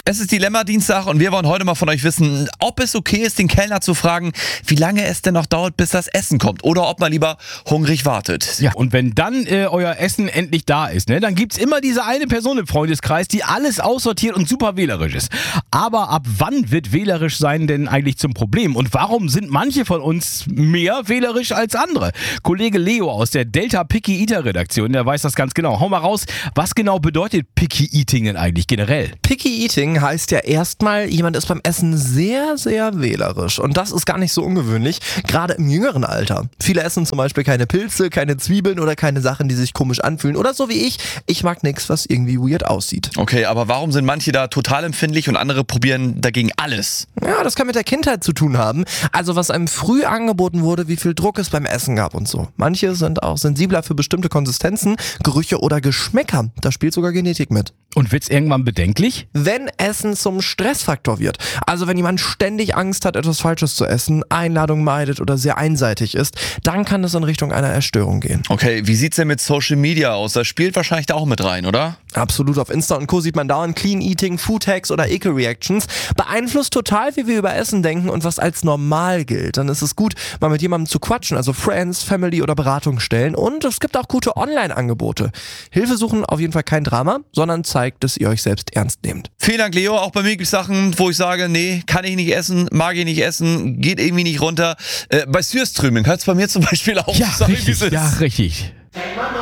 Es ist Dilemma-Dienstag und wir wollen heute mal von euch wissen, ob es okay ist, den Kellner zu fragen, wie lange es denn noch dauert, bis das Essen kommt. Oder ob man lieber hungrig wartet. Ja, und wenn dann euer Essen endlich da ist, ne, dann gibt's immer diese eine Person im Freundeskreis, die alles aussortiert und super wählerisch ist. Aber ab wann wird wählerisch sein denn eigentlich zum Problem? Und warum sind manche von uns mehr wählerisch als andere? Kollege Leo aus der Delta Picky Eater Redaktion, der weiß das ganz genau. Hau mal raus, was genau bedeutet Picky Eating denn eigentlich generell? Picky Eating heißt ja erstmal, jemand ist beim Essen sehr, sehr wählerisch. Und das ist gar nicht so ungewöhnlich, gerade im jüngeren Alter. Viele essen zum Beispiel keine Pilze, keine Zwiebeln oder keine Sachen, die sich komisch anfühlen. Oder so wie ich mag nichts, was irgendwie weird aussieht. Okay, aber warum sind manche da total empfindlich und andere probieren dagegen alles? Ja, das kann mit der Kindheit zu tun haben. Also was einem früh angeboten wurde, wie viel Druck es beim Essen gab und so. Manche sind auch sensibler für bestimmte Konsistenzen, Gerüche oder Geschmäcker. Da spielt sogar Genetik mit. Und wird's irgendwann bedenklich? Wenn Essen zum Stressfaktor wird, also wenn jemand ständig Angst hat, etwas Falsches zu essen, Einladungen meidet oder sehr einseitig ist, dann kann es in Richtung einer Erstörung gehen. Okay, wie sieht's denn mit Social Media aus? Das spielt wahrscheinlich da auch mit rein, oder? Absolut, auf Insta und Co. sieht man dauernd Clean Eating, Food Hacks oder Ekel-Reactions. Beeinflusst total, wie wir über Essen denken und was als normal gilt. Dann ist es gut, mal mit jemandem zu quatschen, also Friends, Family oder Beratungsstellen. Und es gibt auch gute Online-Angebote. Hilfe suchen auf jeden Fall kein Drama, sondern zeigt, dass ihr euch selbst ernst nehmt. Vielen Dank, Leo. Auch bei mir gibt's Sachen, wo ich sage, nee, kann ich nicht essen, mag ich nicht essen, geht irgendwie nicht runter. Bei Sürströming hört's bei mir zum Beispiel auf. Ja, Sag ich, richtig. wie's ist. Ja, richtig. Denk mal